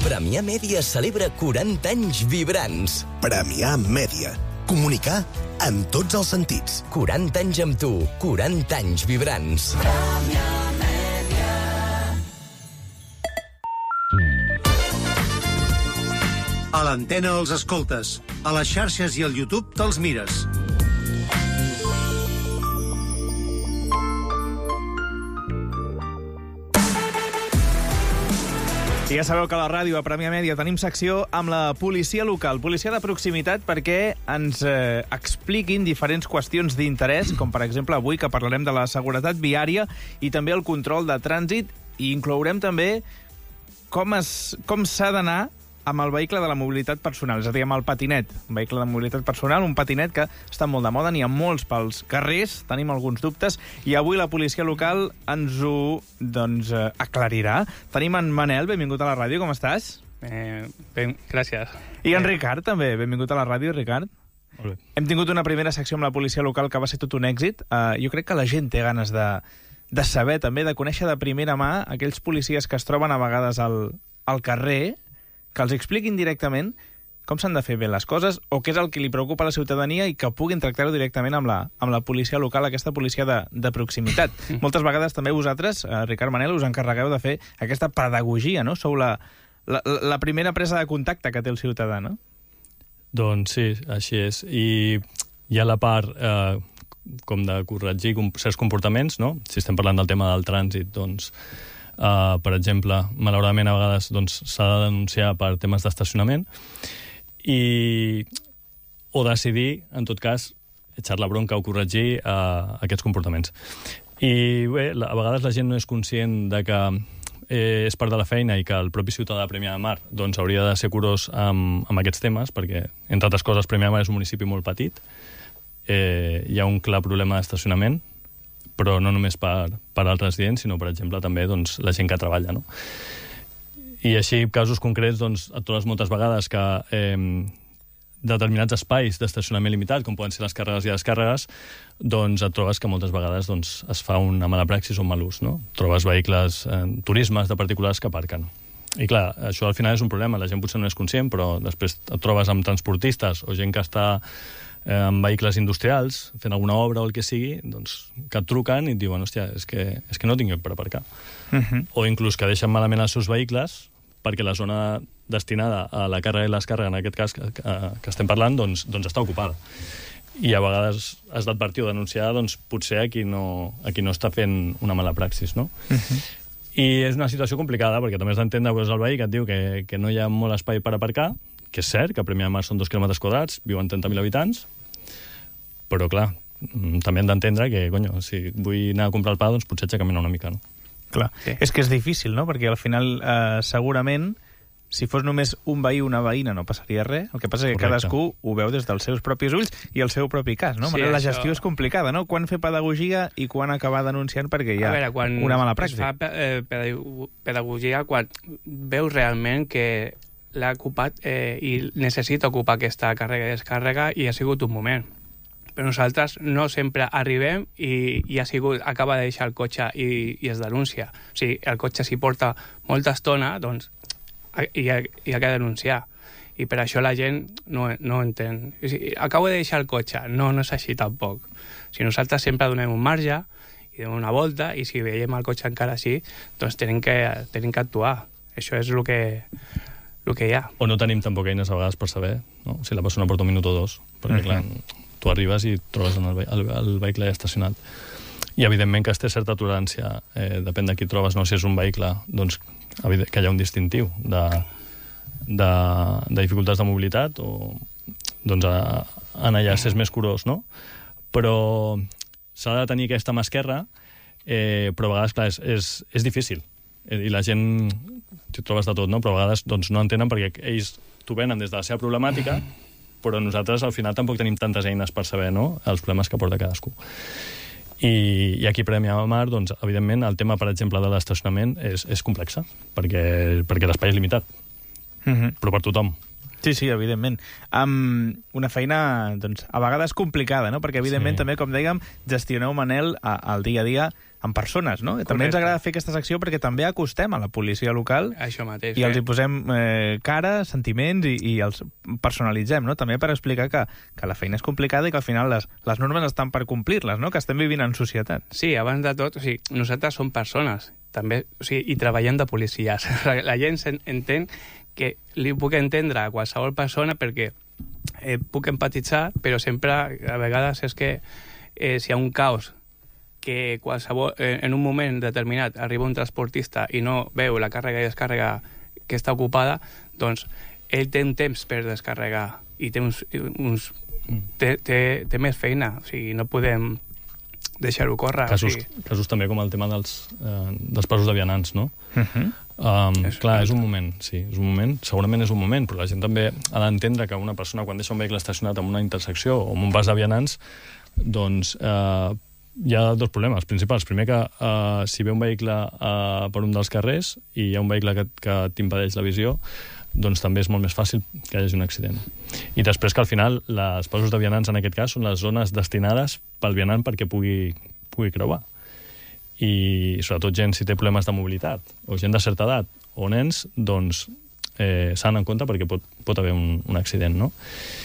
Premià Mèdia celebra 40 anys vibrants. Premià Mèdia. Comunicar en tots els sentits. 40 anys amb tu, 40 anys vibrants. Premià Mèdia. A l'antena els escoltes, a les xarxes i al YouTube te'ls mires. I ja sabeu que a la ràdio, a Premià Mèdia, tenim secció amb la policia local, policia de proximitat, perquè ens expliquin diferents qüestions d'interès, com per exemple avui que parlarem de la seguretat viària i també el control de trànsit, i inclourem també com s'ha d'anar amb el vehicle de la mobilitat personal, és a dir, amb el patinet. Un vehicle de mobilitat personal, un patinet que està molt de moda, n'hi ha molts pels carrers, tenim alguns dubtes, i avui la policia local ens ho aclarirà. Tenim en Manel, benvingut a la ràdio, com estàs? Gràcies. I en Ricard, també, benvingut a la ràdio, Ricard. Molt bé. Hem tingut una primera secció amb la policia local que va ser tot un èxit. Jo crec que la gent té ganes de saber, també, de conèixer de primera mà aquells policies que es troben a vegades al carrer, que els expliquin directament com s'han de fer bé les coses o què és el que li preocupa a la ciutadania i que puguin tractar-ho directament amb la policia local, aquesta policia de proximitat. Moltes vegades també vosaltres, Ricard, Manel, us encarregueu de fer aquesta pedagogia, no? Sou la primera presa de contacte que té el ciutadà, no? Doncs sí, així és. I hi ha la part com de corregir certs comportaments, no? Si estem parlant del tema del trànsit, doncs per exemple, malauradament a vegades s'ha de denunciar per temes d'estacionament o decidir, en tot cas, echar la bronca o corregir aquests comportaments. I bé, a vegades la gent no és conscient de que és part de la feina i que el propi ciutadà de Premià de Mar hauria de ser curós amb aquests temes, perquè, entre altres coses, Premià de Mar és un municipi molt petit, hi ha un clar problema d'estacionament, però no només per als residents, sinó, per exemple, també la gent que treballa, no? I així, casos concrets, et trobes moltes vegades que determinats espais d'estacionament limitat, com poden ser les càrregues i descàrregues, et trobes que moltes vegades es fa una mala praxis o un mal ús, no? Trobes vehicles, turismes de particulars que aparquen. I clar, això al final és un problema, la gent potser no és conscient, però després et trobes amb transportistes o gent que està amb vehicles industrials, fent alguna obra o el que sigui, que et truquen i et diuen, hòstia, és que no tinc lloc per aparcar. O inclús que deixen malament els seus vehicles perquè la zona destinada a la càrrega i la descàrrega, en aquest cas que estem parlant, està ocupada. I a vegades has d'advertir o denunciar potser a qui no està fent una mala praxis, no? I és una situació complicada, perquè també has d'entendre el veí que et diu que no hi ha molt espai per aparcar, que és cert, que a Premià de Mar són 2 quilòmetres quadrats, viuen 30.000 habitants, però, clar, també hem d'entendre que, si vull anar a comprar el pa, potser haig de caminar una mica, no? Clar, sí. És que és difícil, no? Perquè al final, segurament, si fos només un veí o una veïna no passaria res. El que passa és que cadascú ho veu des dels seus propis ulls i el seu propi cas, no? Sí, la gestió és complicada, no? Quan fer pedagogia i quan acabar denunciant perquè hi ha una mala pràctica. A veure, quan es fa pedagogia, quan veus realment que l'ha ocupat i necessita ocupar aquesta càrrega i descàrrega i ha sigut un moment. Però nosaltres no sempre arribem i acaba de deixar el cotxe i es denuncia. O sigui, el cotxe s'hi porta molta estona, hi ha que denunciar. I per això la gent no entén. O sigui, acabo de deixar el cotxe. No és així tampoc. O sigui, nosaltres sempre donem un marge i donem una volta i si veiem el cotxe encara així, doncs tenim que actuar. Això és el que hi ha. O no tenim tampoc eines a vegades per saber, no? Si la persona porta un minut o dos, perquè clar, tu arribes i et trobes el vehicle estacionat. I evidentment que es té certa tolerància, depèn de qui trobes, no? Si és un vehicle, doncs que hi ha un distintiu de dificultats de mobilitat o doncs en allà s'és més curós, no? Però s'ha de tenir aquesta mà esquerra, però a vegades, clar, és difícil. I la gent, t'hi trobes de tot, no? Però a vegades no entenen perquè ells t'ho venen des de la seva problemàtica, però nosaltres al final tampoc tenim tantes eines per saber, no?, els problemes que porta cadascú. I aquí a Premià de Mar, doncs, evidentment, el tema, per exemple, de l'estacionament és complex, perquè l'espai és limitat, però per tothom. Sí, evidentment. Una feina, doncs, a vegades complicada, no? Perquè, evidentment, també, com dèiem, gestioneu, Manel, al dia a dia amb persones, no? Correcte. També ens agrada fer aquesta secció perquè també acostem a la policia local. Això mateix. I els hi posem cara, sentiments i els personalitzem, no? També per explicar que la feina és complicada i que al final les normes estan per complir-les, no? Que estem vivint en societat. Sí, abans de tot, nosaltres som persones, també, i treballem de policies. La gent entén que li puc entendre a qualsevol persona perquè puc empatitzar, però sempre, a vegades, és que si hi ha un caos que en un moment determinat arriba un transportista i no veu la càrrega i descàrrega que està ocupada, doncs ell té un temps per descarregar i té més feina. O sigui, no podem deixar-ho córrer. Casos també com el tema dels passos de vianants, no? Clar, és un moment, segurament és un moment, però la gent també ha d'entendre que una persona quan deixa un vehicle estacionat en una intersecció o en un pas de vianants, doncs hi ha dos problemes principals. Primer, que si ve un vehicle per un dels carrers i hi ha un vehicle que t'impedeix la visió, doncs també és molt més fàcil que hi hagi un accident. I després que al final els passos de vianants en aquest cas són les zones destinades pel vianant perquè pugui creuar. I sobretot gent si té problemes de mobilitat o gent de certa edat o nens, doncs s'han en compte perquè pot haver un accident, no?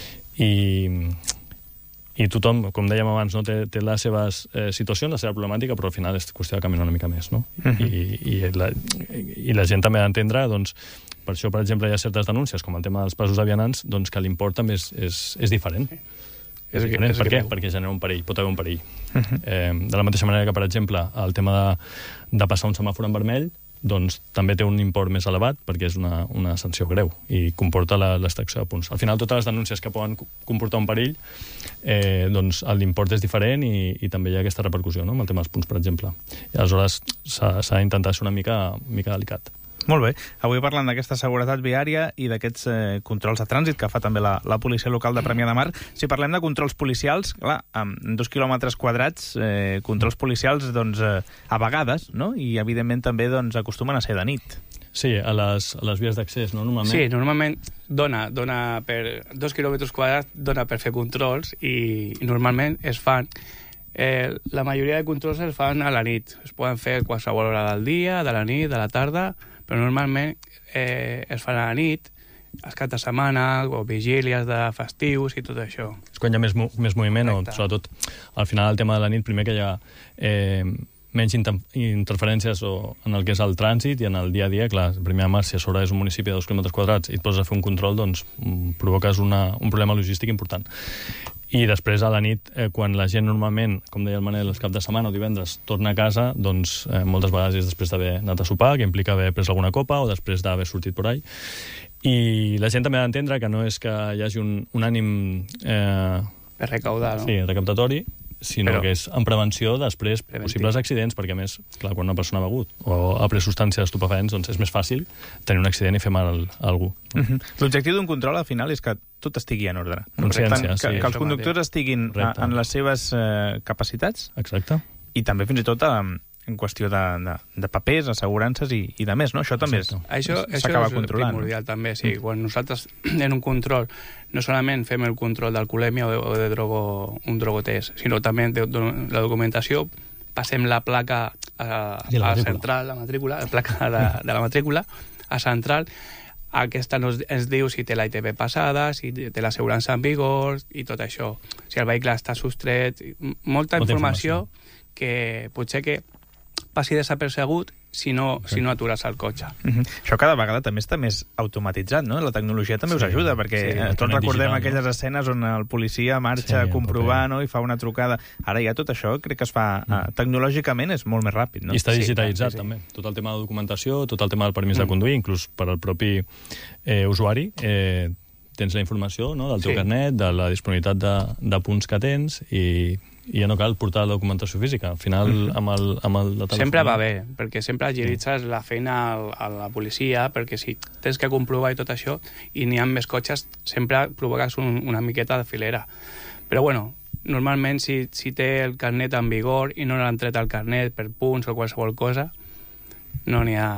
I tothom, com dèiem abans, no, té les seves situacions, la seva problemàtica, però al final és qüestió de caminar una mica més, no? I la gent també ha d'entendre, doncs, per això, per exemple, hi ha certes denúncies, com el tema dels passos de vianants, doncs que l'import també és diferent. És diferent. Per què? Perquè genera un perill, pot haver un perill. De la mateixa manera que, per exemple, el tema de passar un semàfor en vermell, doncs també té un import més elevat perquè és una sanció greu i comporta l'extracció de punts. Al final, totes les denúncies que poden comportar un perill, doncs l'import és diferent i també hi ha aquesta repercussió, no?, amb el tema dels punts, per exemple. I aleshores s'ha d'intentar ser una mica delicat. Molt bé. Avui parlant d'aquesta seguretat viària i d'aquests controls de trànsit que fa també la policia local de Premià de Mar. Si parlem de controls policials, clar, amb 2 quilòmetres quadrats, controls policials, doncs, a vegades, no? I, evidentment, també doncs, acostumen a ser de nit. Sí, a les vies d'accés, no? Normalment. Sí, normalment dona per 2 quilòmetres quadrats dona per fer controls i normalment es fan la majoria de controls es fan a la nit. Es poden fer a qualsevol hora del dia, de la nit, de la tarda, però normalment es fan a la nit, els caps de setmana o vigílies de festius i tot això. És quan hi ha més moviment. Correcte. O sobretot al final el tema de la nit, primer que hi ha menys interferències en el que és el trànsit i en el dia a dia. Clar, Premià de Mar, si a sobre és un municipi de 2 quilòmetres quadrats i et poses a fer un control, doncs provoques un problema logístic important. I després, a la nit, quan la gent normalment, com deia el Manel, els caps de setmana o divendres, torna a casa, doncs moltes vegades és després d'haver anat a sopar, que implica haver pres alguna copa o després d'haver sortit por ahí. I la gent també ha d'entendre que no és que hi hagi un ànim per recaudar, no? Sí, recaptatori, sinó que és en prevenció després possibles accidents, perquè a més, clar, quan una persona ha begut o ha pres substàncies estupefaents, doncs és més fàcil tenir un accident i fer mal a algú. L'objectiu d'un control, al final, és que tot estigui en ordre. Consciència, sí. Que els conductors estiguin en les seves capacitats. Exacte. I també, fins i tot, en qüestió de papers, assegurances i de més, no? Això també s'acaba controlant. Això és primordial, també, sí. Quan nosaltres, en un control, no solament fem el control d'alcoholèmia o de un drogotest, sinó també de la documentació, passem la placa a la central, la matrícula, la placa de la matrícula, a central. Aquesta ens diu si té la ITV passada, si té l'assegurança en vigor i tot això. Si el vehicle està sostret, molta informació que potser que passi desapercebut si no atures el cotxe. Això cada vegada també està més automatitzat, no? La tecnologia també us ajuda, perquè tots recordem aquelles escenes on el policia marxa a comprovar, no?, i fa una trucada. Ara ja tot això crec que es fa tecnològicament, és molt més ràpid, no? I està digitalitzat, també. Tot el tema de documentació, tot el tema del permís de conduir, inclús per al propi usuari, tens la informació, no?, del teu carnet, de la disponibilitat de punts que tens i ja no cal portar la documentació física. Al final, amb el telèfon... Sempre va bé, perquè sempre agilitzes la feina a la policia, perquè si tens que comprovar i tot això, i n'hi ha més cotxes, sempre provoques una miqueta de filera. Però, bueno, normalment, si té el carnet en vigor i no l'han tret el carnet per punts o qualsevol cosa, no n'hi ha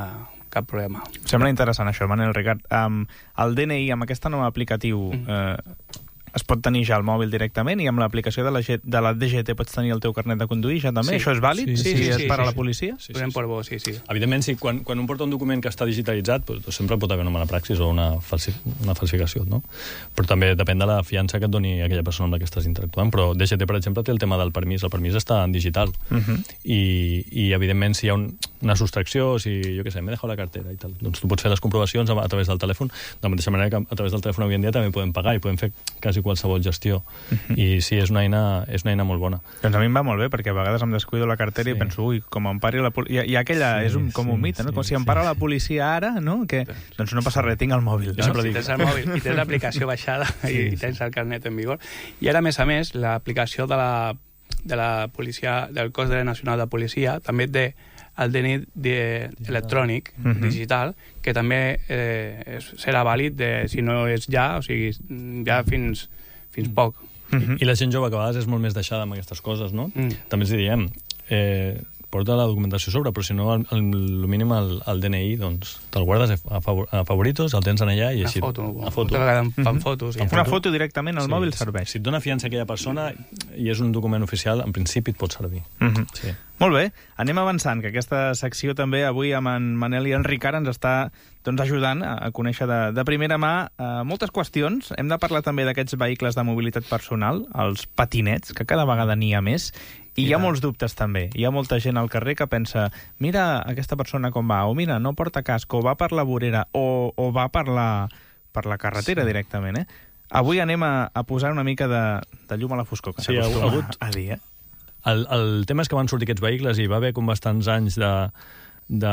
cap problema. Sembla interessant això, Manel Ricard. El DNI, amb aquest nou aplicatiu, es pot tenir ja al mòbil directament i amb l'aplicació de la DGT pots tenir el teu carnet de conduir ja també? Això és vàlid? Sí, és per a la policia? Podem por bo, sí. Evidentment, sí, quan un porta un document que està digitalitzat, doncs sempre pot haver una mala praxis o una falsificació, no? Però també depèn de la fiança que et doni aquella persona amb la que estàs interactuant. Però DGT, per exemple, té el tema del permís. El permís està en digital. I evidentment, si hi ha una sostracció, si, jo què sé, m'he deixat la cartera i tal, doncs tu pots fer les comprovacions a través del telèfon, de la mateixa manera que a través del telèfon avui en dia també podem pagar i podem fer quasi qualsevol gestió. I sí, és una eina molt bona. Doncs a mi em va molt bé, perquè a vegades em descuido la cartera i penso, ui, com em pari la policia... I aquella és com un mite, no? Com si em para la policia ara, no? Que, doncs no passa res, tinc el mòbil. No? Si tens el mòbil i tens l'aplicació baixada i tens el carnet en vigor. I ara, a més, l'aplicació de la policia, del cos nacional de policia, també té el DNI electrònic, digital, que també serà vàlid si no és ja, o sigui, ja fins poc. I la gent jove que a vegades és molt més deixada amb aquestes coses, no? També els diem, porta la documentació sobre, però si no, el mínim el DNI, doncs, te'l guardes a favoritos, el tens en allà i així... Una foto. Fan fotos. Una foto directament al mòbil serveix. Si et dona fiança aquella persona i és un document oficial, en principi et pot servir. Sí. Molt bé, anem avançant, que aquesta secció també avui amb en Manel i en Ricard ens està ajudant a conèixer de primera mà moltes qüestions. Hem de parlar també d'aquests vehicles de mobilitat personal, els patinets, que cada vegada n'hi ha més, i hi ha molts dubtes també. Hi ha molta gent al carrer que pensa, mira aquesta persona com va, o mira, no porta casc, o va per la vorera, o va per la carretera directament, Avui anem a posar una mica de llum a la foscor, que s'acostuma a dir, El tema és que van sortir aquests vehicles i va haver com bastants anys de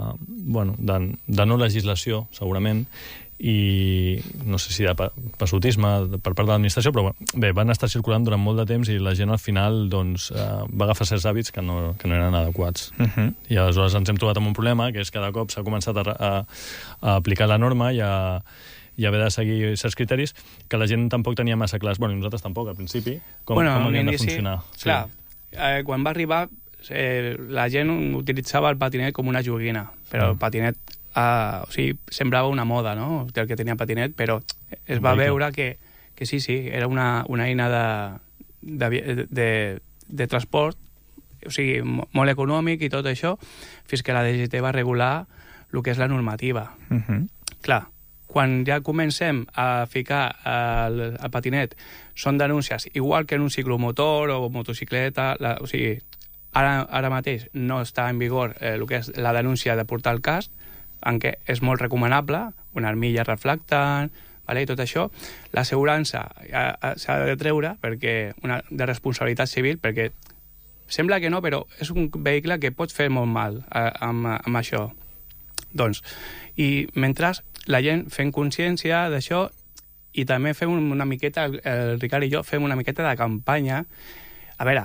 no legislació, segurament, i no sé si de passotisme per part de l'administració, però bé, van estar circulant durant molt de temps i la gent al final va agafar certs hàbits que no eren adequats. I aleshores ens hem trobat amb un problema, que és que cada cop s'ha començat a aplicar la norma i haver de seguir certs criteris que la gent tampoc tenia massa clars. Bueno, i nosaltres tampoc, al principi, com havien de funcionar. Clar, quan va arribar la gent utilitzava el patinet com una joguina, però el patinet semblava una moda, no?, del que tenia patinet, però es va veure que sí, era una eina de transport, o sigui, molt econòmic i tot això, fins que la DGT va regular el que és la normativa. Clar, quan ja comencem a ficar el patinet, són denúncies, igual que en un ciclomotor o motocicleta, o sigui, ara mateix no està en vigor el que és la denúncia de portar el casc, en què és molt recomanable, una armilla reflectant, i tot això. L'assegurança s'ha de treure de responsabilitat civil, perquè sembla que no, però és un vehicle que pot fer molt mal amb això. Doncs, i mentre la gent fem consciència d'això i també fem una miqueta, el Ricard i jo fem una miqueta de campanya. A veure,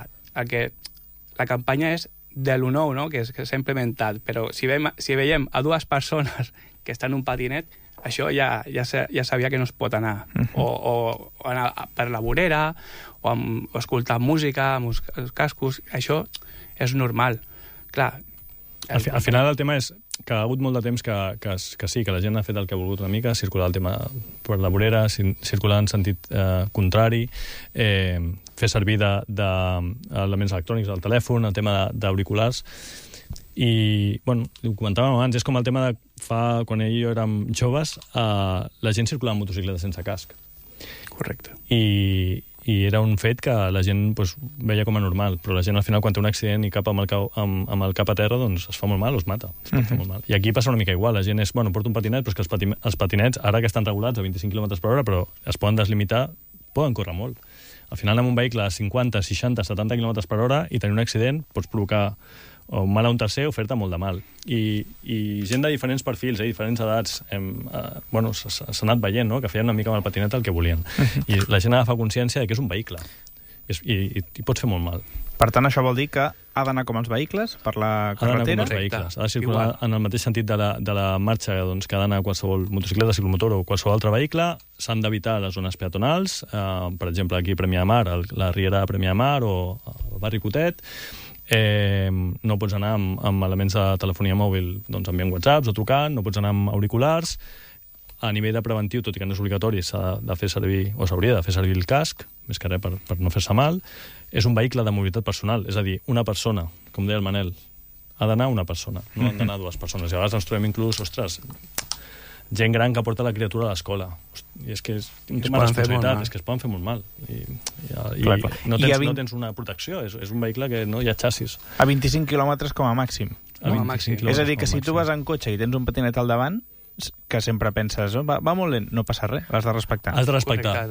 la campanya és de l'1-9, no?, que s'ha implementat, però si veiem a dues persones que estan en un patinet, això ja sabia que no es pot anar. O anar per la vorera, o escoltar música amb els cascos, això és normal. Clar. Al final el tema és que ha hagut molt de temps que sí, que la gent ha fet el que ha volgut una mica, circular el tema per la vorera, circular en sentit contrari, fer servir d'elements electrònics al telèfon, el tema d'auriculars. I, bueno, ho comentàvem abans, és com el tema de quan ell i jo érem joves, la gent circulava amb motocicleta sense casc. Correcte. I era un fet que la gent veia com a normal, però la gent al final quan té un accident i cap amb el cap a terra, doncs es fa molt mal o es mata. I aquí passa una mica igual, la gent porta un patinet, però és que els patinets, ara que estan regulats a 25 km per hora, però es poden deslimitar, poden córrer molt. Al final amb un vehicle a 50, 60, 70 km per hora i tenir un accident pots provocar un mal a un tercer o fer-te molt de mal. I gent de diferents perfils, diferents edats, s'ha anat veient, no?, que feien una mica amb el patinet el que volien. I la gent ha d'agafar consciència que és un vehicle. I pot fer molt mal. Per tant, això vol dir que ha d'anar com els vehicles per la carretera? Ha d'anar com els vehicles. Ha de circular en el mateix sentit de la marxa que ha d'anar qualsevol motocicleta, ciclomotor o qualsevol altre vehicle. S'han d'evitar les zones peatonals, per exemple, aquí a Premià de Mar, la Riera de Premià de Mar o el barri Cotet, No pots anar amb elements de telefonia mòbil doncs, enviant whatsapps o trucant, no pots anar amb auriculars. A nivell de preventiu, tot i que no és obligatori, s'ha de fer servir, o s'hauria de fer servir el casc, més que res per no fer-se mal. És un vehicle de mobilitat personal, és a dir, una persona, com deia el Manel, ha d'anar una persona, no han d'anar dues persones. I a vegades ens trobem inclús, ostres, gent gran que porta la criatura a l'escola. I és que és un tema de responsabilitat, és que es poden fer molt mal. I no tens una protecció, és un vehicle que no hi ha xassis. A 25 quilòmetres com a màxim. És a dir, que si tu vas en cotxe i tens un patinet al davant, que sempre penses, va molt lent, no passa res, l'has de respectar. Has de respectar.